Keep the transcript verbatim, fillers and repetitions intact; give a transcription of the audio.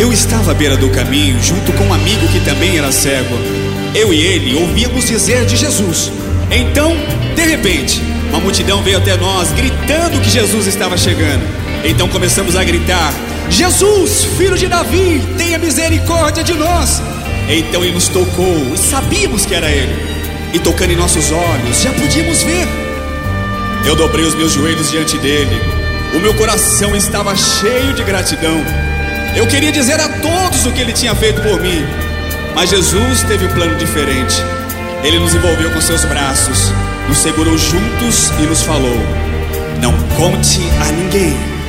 Eu estava à beira do caminho, junto com um amigo que também era cego. Eu e ele ouvíamos dizer de Jesus. Então, de repente, uma multidão veio até nós, gritando que Jesus estava chegando. Então começamos a gritar: Jesus, filho de Davi, tenha misericórdia de nós. Então ele nos tocou e sabíamos que era ele. E tocando em nossos olhos, já podíamos ver. Eu dobrei os meus joelhos diante dele. O meu coração estava cheio de gratidão. Eu queria dizer a todos o que ele tinha feito por mim. Mas Jesus teve um plano diferente. Ele nos envolveu com seus braços, nos segurou juntos e nos falou: não conte a ninguém.